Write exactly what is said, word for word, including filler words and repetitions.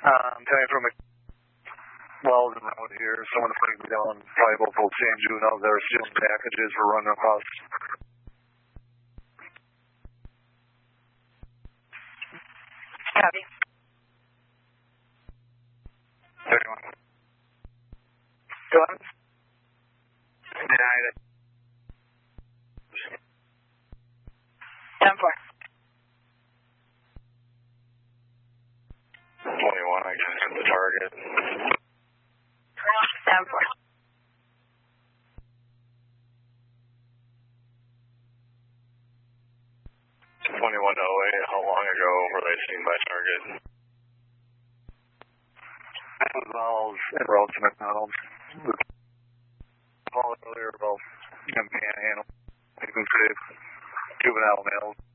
Um, coming from a Weldon Road here. Someone's bringing me down probably both Old San Juvenile. Their assumed packages were running across. Copy. thirty-one. Go on. Denied it. ten four. twenty-one, I guess, at the target. ten four. twenty-one oh eight, how long ago were they seen by target? That was all en route to McDonald's. Call earlier about Panhandle. You can say juvenile males.